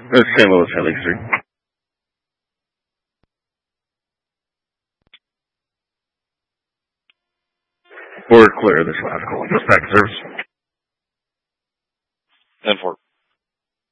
St. Louis, Haley Street. We're clear this last call. Dispatch service. 10-4.